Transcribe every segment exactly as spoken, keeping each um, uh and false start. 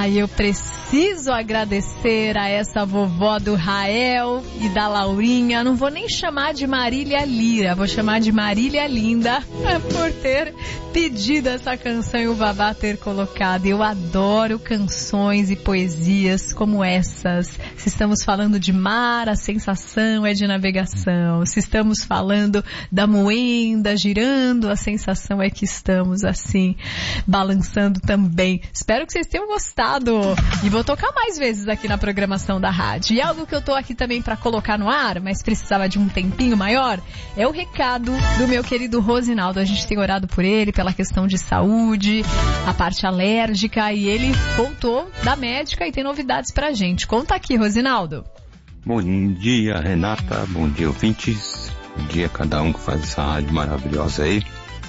Ah, eu preciso agradecer a essa vovó do Rael e da Laurinha. Não vou nem chamar de Marília Lira, vou chamar de Marília Linda, por ter pedido essa canção e o Vavá ter colocado. Eu adoro canções e poesias como essas. Se estamos falando de mar, a sensação é de navegação. Se estamos falando da moenda girando, a sensação é que estamos assim, balançando também. Espero que vocês tenham gostado. E vou tocar mais vezes aqui na programação da rádio. E algo que eu tô aqui também para colocar no ar, mas precisava de um tempinho maior, é o recado do meu querido Rosinaldo. A gente tem orado por ele, pela questão de saúde, a parte alérgica, e ele voltou da médica e tem novidades pra gente. Conta aqui, Rosinaldo. Bom dia, Renata. Bom dia, ouvintes. Bom dia a cada um que faz essa rádio maravilhosa aí.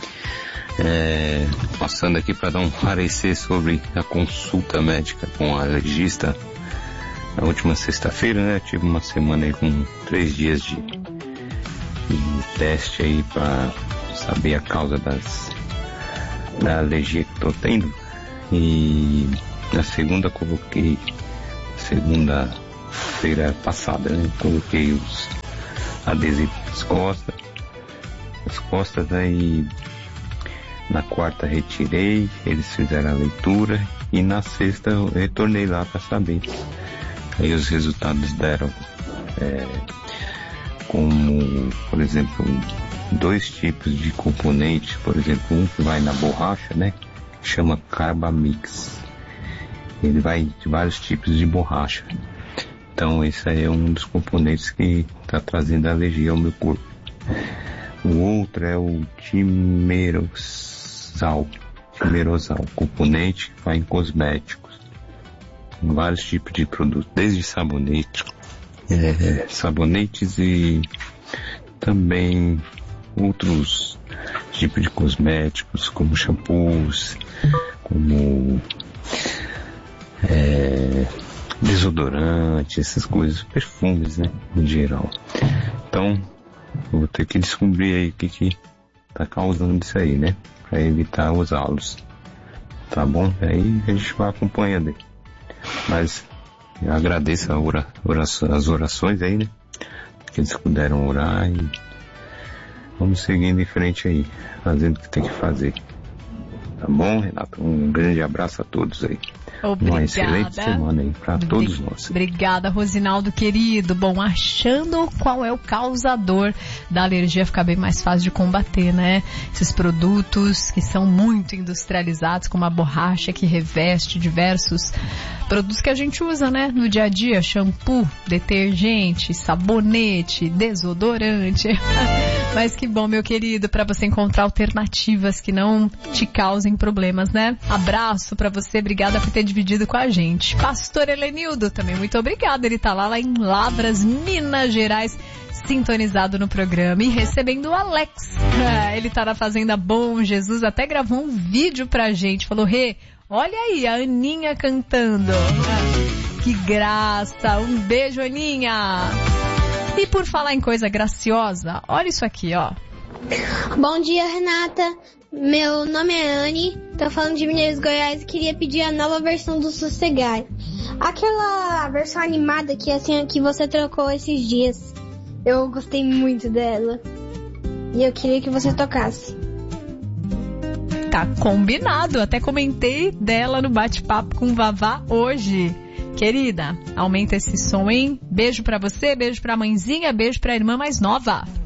É, passando aqui para dar um parecer sobre a consulta médica com o alergista na última sexta-feira, né? Tive uma semana aí com três dias de, de teste aí para saber a causa das, da alergia que estou tendo. E na segunda coloquei, segunda-feira passada, né? Coloquei os adesivos nas costas, as costas aí. Na quarta retirei, eles fizeram a leitura e na sexta eu retornei lá para saber. Aí os resultados deram é, como, por exemplo, dois tipos de componentes, por exemplo, um que vai na borracha, né, que chama Carbamix. Ele vai de vários tipos de borracha. Então esse aí é um dos componentes que está trazendo alergia ao meu corpo. O outro é o Timerosal. Timerosal, componente que vai em cosméticos, em vários tipos de produtos, desde sabonete, é, sabonetes e também outros tipos de cosméticos, como shampoos, como é, desodorante, essas coisas, perfumes, né, em geral. Então, eu vou ter que descobrir aí o que que tá causando isso aí, né? Para evitar usá-los. Tá bom? Aí a gente vai acompanhando aí. Mas eu agradeço a ora, oração, as orações aí, né? Que eles puderam orar e vamos seguindo em frente aí, fazendo o que tem que fazer. Tá bom, Renato? Um grande abraço a todos aí. Obrigada. Uma excelente semana aí para todos nós. Obrigada, Rosinaldo querido. Bom, achando qual é o causador da alergia, fica bem mais fácil de combater, né? Esses produtos que são muito industrializados, como a borracha que reveste diversos produtos que a gente usa, né, no dia a dia, shampoo, detergente, sabonete, desodorante. Mas que bom, meu querido, para você encontrar alternativas que não te causem problemas, né? Abraço para você, obrigada por ter dividido com a gente. Pastor Helenildo, também muito obrigada, ele tá lá, lá em Lavras, Minas Gerais, sintonizado no programa e recebendo o Alex. Ah, ele tá na Fazenda Bom Jesus, até gravou um vídeo pra gente, falou, Rê, olha aí, a Aninha cantando. Ah, que graça, um beijo, Aninha. E por falar em coisa graciosa, olha isso aqui, ó. Bom dia, Renata. Meu nome é Anne, tô falando de Minas Goiás e queria pedir a nova versão do Sossegai. Aquela versão animada que, assim, que você trocou esses dias. Eu gostei muito dela. E eu queria que você tocasse. Tá combinado, até comentei dela no bate-papo com o Vavá hoje. Querida, aumenta esse som, hein? Beijo pra você, beijo pra mãezinha, beijo pra irmã mais nova.